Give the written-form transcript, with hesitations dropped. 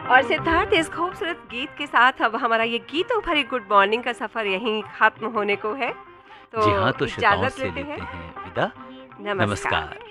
और सिद्धार्थ, इस खूबसूरत गीत के साथ अब हमारा ये गीतों भरी गुड मॉर्निंग का सफर यहीं खत्म होने को है। जी हाँ, तो श्रोताओं इजाजत से लेते हैं। विदा। नमस्कार।